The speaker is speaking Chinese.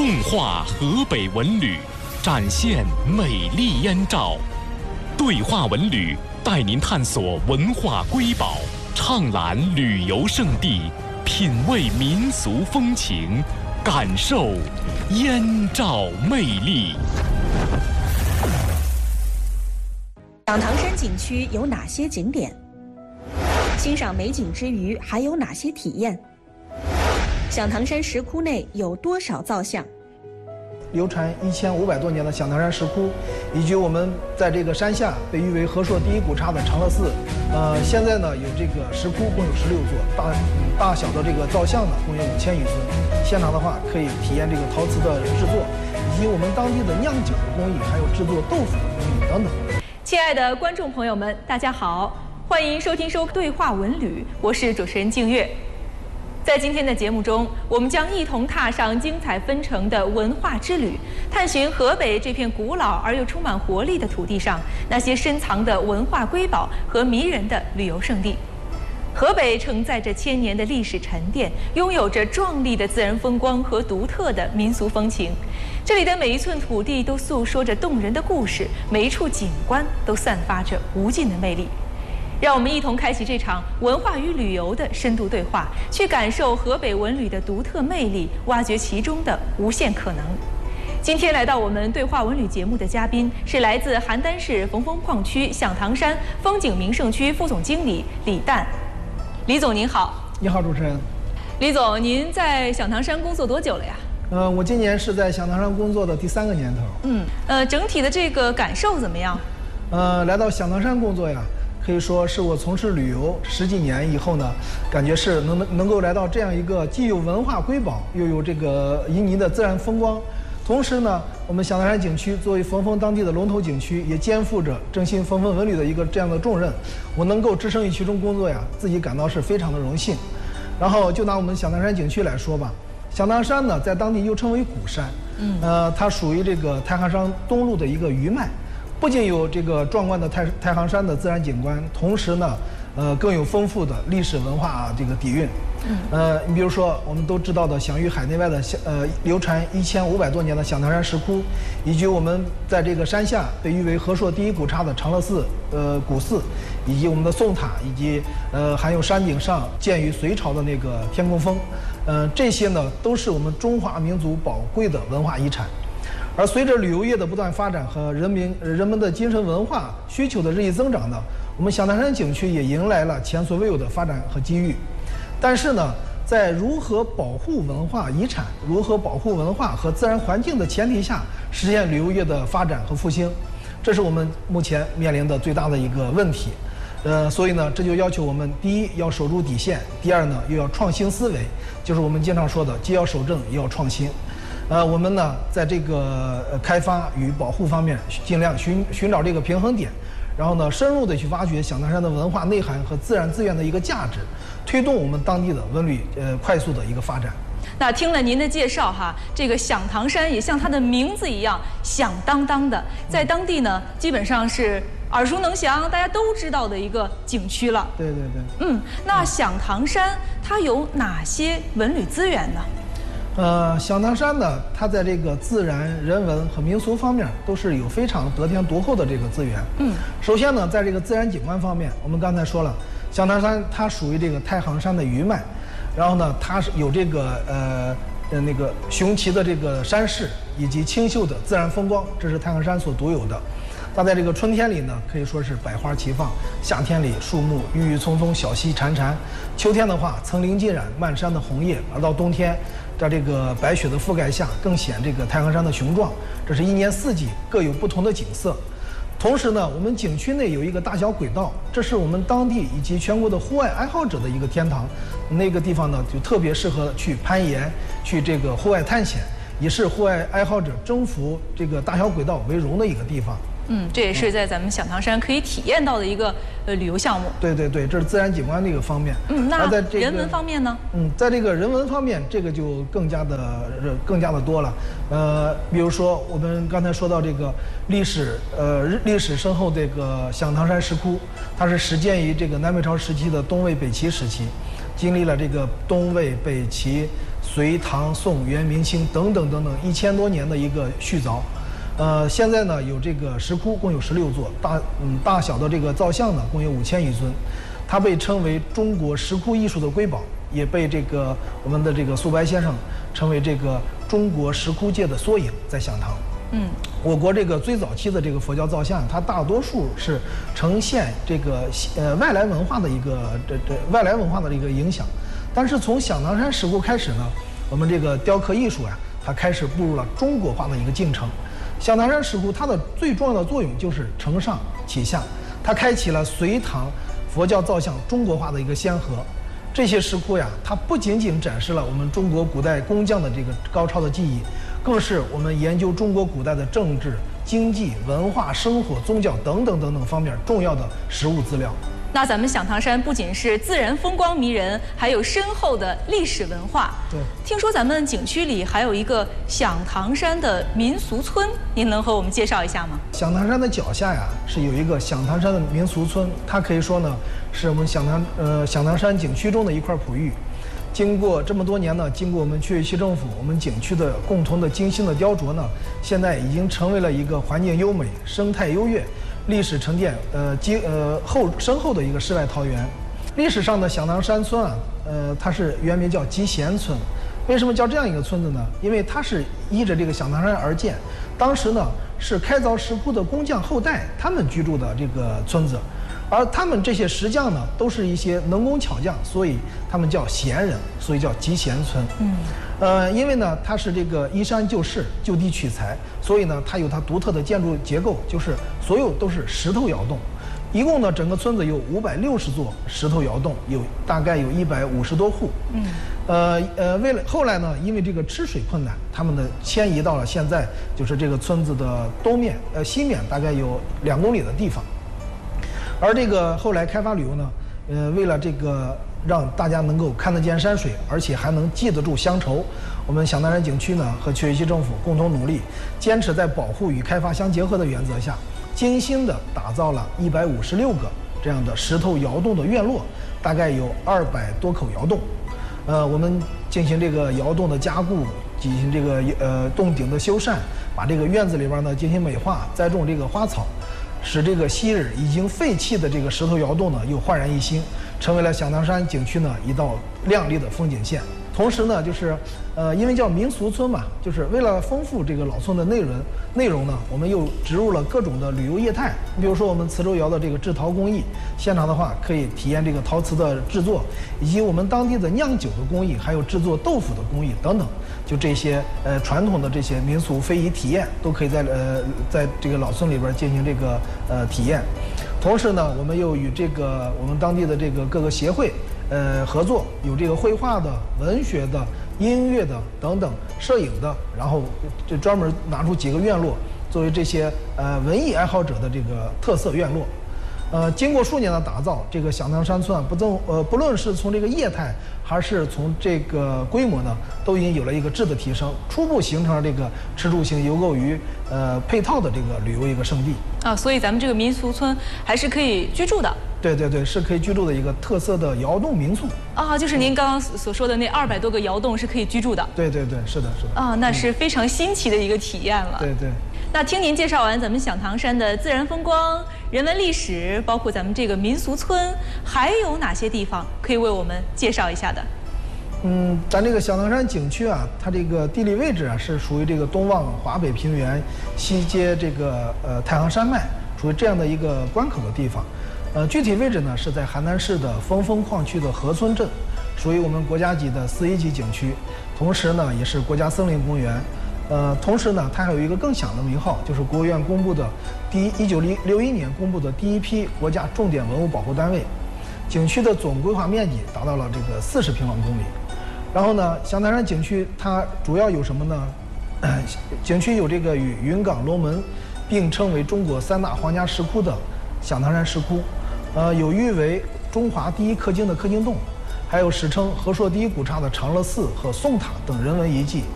梦话河北文旅，展现美丽燕赵。对话文旅带您探索文化瑰宝，畅览旅游胜地，品味民俗风情，感受燕赵魅力。 响堂山景区有哪些景点？欣赏美景之余还有哪些体验？响堂山石窟内有多少造像？ 流传1500多年的响堂山石窟，以及我们在这个山下被誉为和硕第一古刹的长乐寺，现在呢有这个石窟共有16座，大小的这个造像呢共有5000余尊。现场的话可以体验这个陶瓷的制作，以及我们当地的酿酒的工艺，还有制作豆腐的工艺等等。 亲爱的观众朋友们，大家好，欢迎收听对话文旅，我是主持人静月。在今天的节目中，我们将一同踏上精彩纷呈的文化之旅，探寻河北这片古老而又充满活力的土地上那些深藏的文化瑰宝和迷人的旅游胜地。河北承载着千年的历史沉淀，拥有着壮丽的自然风光和独特的民俗风情。这里的每一寸土地都诉说着动人的故事，每一处景观都散发着无尽的魅力。让我们一同开启这场文化与旅游的深度对话，去感受河北文旅的独特魅力，挖掘其中的无限可能。今天来到我们对话文旅节目的嘉宾是来自邯郸市逢风矿区响堂山风景名胜区副总经理李诞。李总您好。 你好，主持人。 李总，您在响堂山工作多久了呀？ 我今年是在响堂山工作的第3个年头。 整体的这个感受怎么样？ 来到响堂山工作呀，可以说是我从事旅游10几年以后呢，感觉是能够来到这样一个既有文化瑰宝，又有这个旖旎的自然风光。同时呢，我们响堂山景区作为逢风当地的龙头景区，也肩负着振兴逢风文旅的一个这样的重任。我能够置身于其中工作呀，自己感到是非常的荣幸。然后就拿我们响堂山景区来说吧，响堂山呢，在当地又称为古山，它属于这个太行山东麓的一个余脉。不仅有这个壮观的太行山的自然景观，同时呢，更有丰富的历史文化这个底蕴。你比如说我们都知道的享誉海内外的流传1500多年的响堂山石窟，以及我们在这个山下被誉为和硕第一古刹的长乐寺古寺，以及我们的宋塔，以及还有山顶上建于隋朝的那个天宫峰，这些呢都是我们中华民族宝贵的文化遗产。而随着旅游业的不断发展和人们的精神文化需求的日益增长呢，我们响堂山景区也迎来了前所未有的发展和机遇。但是呢，在如何保护文化遗产、如何保护文化和自然环境的前提下，实现旅游业的发展和复兴，这是我们目前面临的最大的一个问题。所以呢，这就要求我们第一要守住底线，第二呢又要创新思维，就是我们经常说的既要守正也要创新。我们呢在这个开发与保护方面尽量寻找这个平衡点，然后呢深入的去挖掘响堂山的文化内涵和自然资源的一个价值，推动我们当地的文旅快速的一个发展。 那听了您的介绍哈，这个响堂山也像它的名字一样响当当的，在当地呢基本上是耳熟能详，大家都知道的一个景区了。 对对对。 那响堂山它有哪些文旅资源呢？ 响堂山呢，它在这个自然、人文和民俗方面都是有非常得天独厚的这个资源。首先呢，在这个自然景观方面，我们刚才说了，响堂山它属于这个太行山的余脉，然后呢，它是有这个那个雄奇的这个山势以及清秀的自然风光，这是太行山所独有的。它在这个春天里呢，可以说是百花齐放；夏天里树木郁郁葱葱，小溪潺潺；秋天的话，层林尽染，漫山的红叶；而到冬天，在这个白雪的覆盖下，更显这个太行山的雄壮。这是一年四季各有不同的景色。同时呢，我们景区内有一个大小轨道，这是我们当地以及全国的户外爱好者的一个天堂。那个地方呢，就特别适合去攀岩，去这个户外探险，也是户外爱好者征服这个大小轨道为荣的一个地方。 这也是在咱们响堂山可以体验到的一个旅游项目。 对对对，这是自然景观这个方面。 那在人文方面呢？ 在这个人文方面，这个就更加的多了。比如说我们刚才说到这个历史深厚这个响堂山石窟，它是始建于这个南北朝时期的东魏、北齐时期，经历了这个东魏、北齐、 隋唐宋元明清等等1000多年的一个续凿。现在呢有这个石窟共有16座，大小的这个造像呢共有5000余尊，它被称为中国石窟艺术的瑰宝，也被这个我们的这个苏白先生称为这个中国石窟界的缩影，在响堂。我国这个最早期的这个佛教造像，它大多数是呈现这个外来文化的一个外来文化的一个影响，但是从响堂山石窟开始呢，我们这个雕刻艺术呀，它开始步入了中国化的一个进程。响堂山石窟它的最重要的作用就是承上启下，它开启了隋唐佛教造像中国化的一个先河。这些石窟呀，它不仅仅展示了我们中国古代工匠的这个高超的技艺，更是我们研究中国古代的政治、经济、文化、生活、宗教等等方面重要的实物资料。 那咱们响堂山不仅是自然风光迷人，还有深厚的历史文化。 对， 听说咱们景区里还有一个响堂山的民俗村，您能和我们介绍一下吗？ 响堂山的脚下呀，是有一个响堂山的民俗村，它可以说呢，是我们响堂山景区中的一块璞玉。经过这么多年呢，经过我们区委区政府、我们景区的共同的精心的雕琢呢，现在已经成为了一个环境优美、生态优越、历史沉淀深厚的一个世外桃源。历史上的响堂山村啊，它是原名叫集贤村。为什么叫这样一个村子呢？因为它是依着这个响堂山而建，当时呢是开凿石窟的工匠后代他们居住的这个村子，而他们这些石匠呢都是一些能工巧匠，所以他们叫贤人，所以叫集贤村。因为呢它是这个依山就势、就地取材，所以呢它有它独特的建筑结构，就是所有都是石头窑洞。一共呢整个村子有560座石头窑洞，大概有150多户。后来呢，因为这个吃水困难，他们呢迁移到了现在就是这个村子的西面大概有2公里的地方。而这个后来开发旅游呢，为了这个让大家能够看得见山水，而且还能记得住乡愁，我们响堂山景区呢和区委区政府共同努力，坚持在保护与开发相结合的原则下，精心地打造了156个这样的石头窑洞的院落，大概有200多口窑洞。我们进行这个窑洞的加固，进行这个洞顶的修缮，把这个院子里边呢进行美化，栽种这个花草，使这个昔日已经废弃的这个石头窑洞呢又焕然一新，成为了响堂山景区呢一道亮丽的风景线。同时呢，就是因为叫民俗村嘛，就是为了丰富这个老村的内容呢，我们又植入了各种的旅游业态。你比如说我们磁州窑的这个制陶工艺，现场的话可以体验这个陶瓷的制作，以及我们当地的酿酒的工艺，还有制作豆腐的工艺等等。就这些传统的这些民俗非遗体验，都可以在这个老村里边进行这个体验。同时呢，我们又与这个我们当地的这个各个协会合作，有这个绘画的、文学的、音乐的等等，摄影的，然后就专门拿出几个院落作为这些文艺爱好者的这个特色院落。经过数年的打造，这个响堂山村啊，不论是从这个业态还是从这个规模呢，都已经有了一个质的提升，初步形成了这个吃住行游购娱配套的这个旅游一个胜地啊。所以咱们这个民俗村还是可以居住的。 对，是可以居住的一个特色的窑洞民宿啊，就是您刚刚所说的那200多个窑洞是可以居住的。 对，是的。 啊，那是非常新奇的一个体验了。 对。 那听您介绍完咱们响堂山的自然风光、人文历史，包括咱们这个民俗村，还有哪些地方可以为我们介绍一下的？ 咱这个响堂山景区啊，它这个地理位置啊是属于这个东望华北平原，西接这个太行山脉，属于这样的一个关口的地方。具体位置呢是在邯郸市的峰峰矿区的河村镇，属于我们国家级的4A级景区，同时呢也是国家森林公园。同时呢，它还有一个更响的名号，就是国务院公布的1961年公布的第一批国家重点文物保护单位。景区的总规划面积达到了这个40平方公里。然后呢，响堂山景区它主要有什么呢？景区有这个与云冈、龙门并称为中国3大皇家石窟的响堂山石窟，有誉为中华第一刻经的刻经洞，还有史称和硕第一古刹的长乐寺和宋塔等人文遗迹。